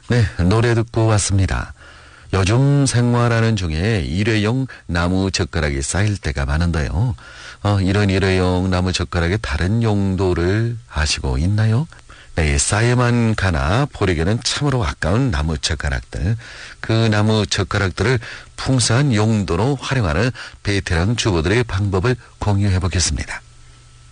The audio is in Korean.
네, 노래 듣고 왔습니다. 요즘 생활하는 중에 일회용 나무 젓가락이 쌓일 때가 많은데요. 이런 일회용 나무 젓가락의 다른 용도를 아시고 있나요? 네, 쌓여만 가나 버리기는 참으로 아까운 나무 젓가락들. 그 나무 젓가락들을 풍성한 용도로 활용하는 베테랑 주부들의 방법을 공유해 보겠습니다.